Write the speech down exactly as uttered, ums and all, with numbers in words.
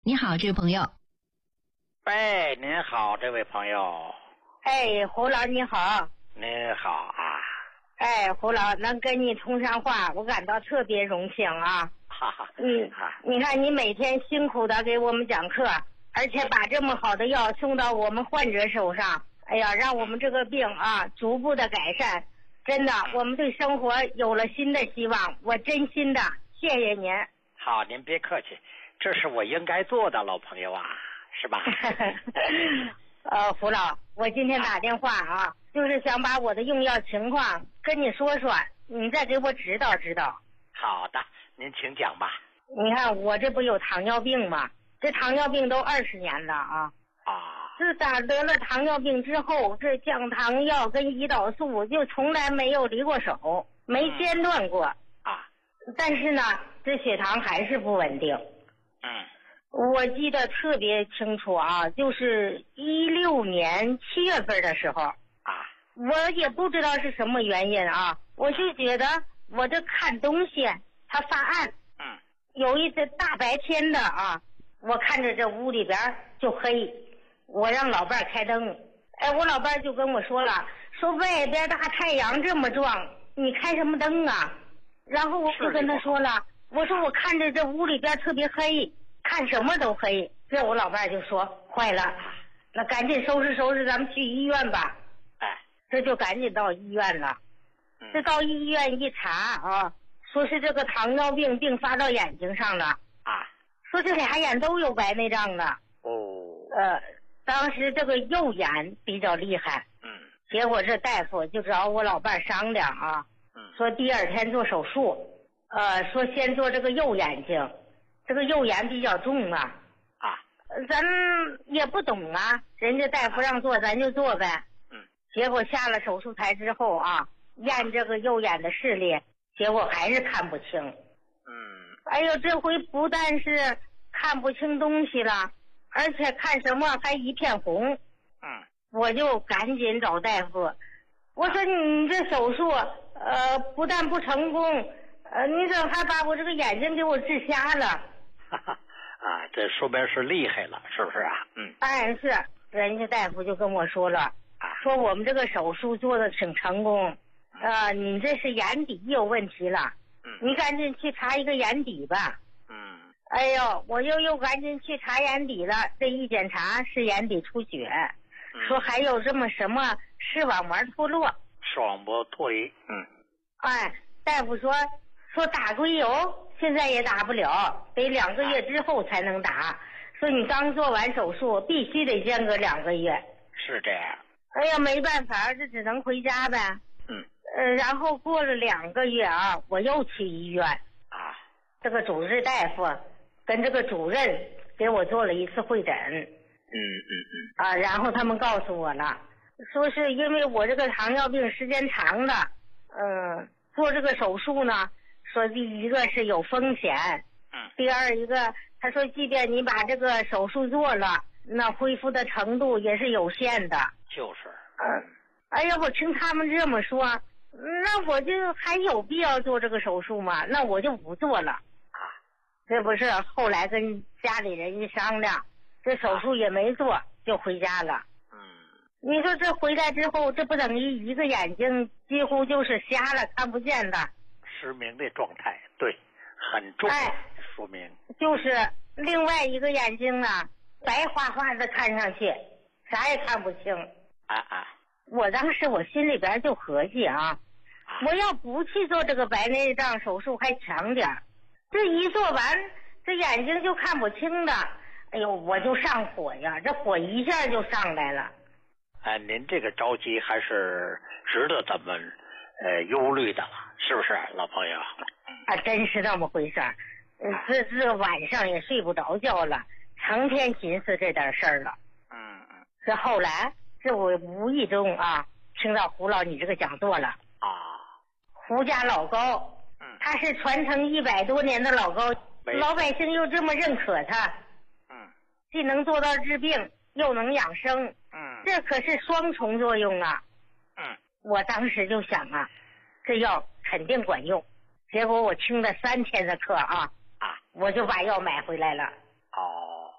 你好，这位朋友。 喂，您好，这位朋友。 哎，胡老你好。 您好啊。 哎，胡老能跟你通上话，我感到特别荣幸啊。 哈哈。 嗯，你看你每天辛苦的给我们讲课，而且把这么好的药送到我们患者手上，哎呀，让我们这个病啊逐步的改善。真的，我们对生活有了新的希望，我真心的谢谢您。 好，您别客气，这是我应该做的，老朋友啊，是吧？ 呃，胡老，我今天打电话啊，就是想把我的用药情况跟你说说，你再给我指导指导。 好的，您请讲吧。 你看我这不有糖尿病吗？这糖尿病都二十年了啊。 啊。 自打得了糖尿病之后，这降糖药跟胰岛素就从来没有离过手，没间断过。 啊。 但是呢，这血糖还是不稳定。 嗯。 我记得特别清楚啊，就是一六年七月份的时候啊， 我也不知道是什么原因啊，我就觉得我这看东西它发暗。 嗯。 有一次大白天的啊，我看着这屋里边就黑，我让老伴儿开灯，哎，我老伴儿就跟我说了，说外边大太阳这么壮，你开什么灯啊？然后我就跟他说了，我说我看着这屋里边特别黑，看什么都黑。这我老伴儿就说坏了，那赶紧收拾收拾，咱们去医院吧。 哎， 这就赶紧到医院了。这到医院一查啊，说是这个糖尿病并发到眼睛上了啊， 说这俩眼都有白内障了。 哦。 呃，当时这个右眼比较厉害。 嗯。 结果这大夫就找我老伴儿商量啊， 嗯， 说第二天做手术，呃，说先做这个右眼睛，这个右眼比较重啊。 啊。 咱也不懂啊，人家大夫让做咱就做呗。 嗯。 结果下了手术台之后啊，验这个右眼的视力，结果还是看不清。 嗯。 哎呦，这回不但是看不清东西了，而且看什么还一片红。 嗯。 我就赶紧找大夫，我说你这手术呃不但不成功，呃你怎么还把我这个眼睛给我治瞎了？ 哈哈。啊，这说明是厉害了，是不是啊？嗯。 哎，是，人家大夫就跟我说了，说我们这个手术做的挺成功，呃，你这是眼底有问题了， 嗯， 你赶紧去查一个眼底吧。 嗯。 哎呦，我又又赶紧去查眼底了，这一检查是眼底出血， 嗯， 说还有这么什么视网膜脱落。 视网膜脱离。嗯。 哎，大夫说说打硅油现在也打不了，得两个月之后才能打。说你刚做完手术，必须得间隔两个月。 是这样。 哎呀，没办法，这只能回家呗。 嗯。 呃，然后过了两个月啊，我又去医院啊， 这个主治大夫跟这个主任给我做了一次会诊。 嗯嗯嗯。 啊，然后他们告诉我了，说是因为我这个糖尿病时间长了，嗯，做这个手术呢，说第一个是有风险， 嗯， 第二一个他说即便你把这个手术做了，那恢复的程度也是有限的。 就是。 嗯，哎呀，我听他们这么说，那我就还有必要做这个手术吗？那我就不做了啊。这不是后来跟家里人一商量，这手术也没做，就回家了。 嗯。 你说这回来之后，这不等于一个眼睛几乎就是瞎了，看不见的， 失明的状态，对，很重要。 哎， 说明就是另外一个眼睛呢，白花花的看上去，啥也看不清。 啊啊！ 我当时我心里边就合计啊，我要不去做这个白内障手术还强点，这一做完，这眼睛就看不清的。哎呦，我就上火呀，这火一下就上来了。 哎，您这个着急还是值得咱们呃忧虑的了，是不是，老朋友？ 啊，真是那么回事儿。这这晚上也睡不着觉了，成天寻思这点事儿了。 嗯嗯。 这后来，这我无意中啊听到胡老你这个讲座了。 啊。 胡家老高， 嗯， 他是传承一百多年的老高，老百姓又这么认可他。 嗯。 既能做到治病，又能养生。 嗯。 这可是双重作用啊。 嗯。 我当时就想啊，这药肯定管用。结果我听了三天的课啊， 啊， 我就把药买回来了。 哦。